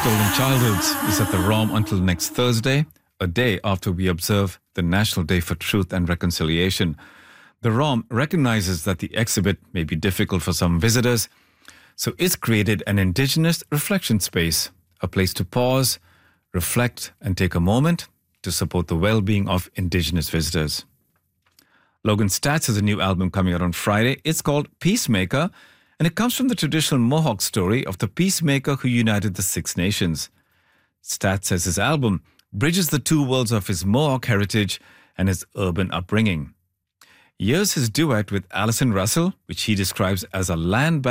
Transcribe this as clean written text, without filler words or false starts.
Stolen Childhoods is at the ROM until next Thursday, a day after we observe the National Day for Truth and Reconciliation. The ROM recognizes that the exhibit may be difficult for some visitors, so it's created an Indigenous reflection space, a place to pause, reflect, and take a moment to support the well-being of Indigenous visitors. Logan Stats has a new album coming out on Friday. It's called Peacemaker, and it comes from the traditional Mohawk story of the peacemaker who united the Six Nations. Stats says his album bridges the two worlds of his Mohawk heritage and his urban upbringing. Here's his duet with Alison Russell, which he describes as a land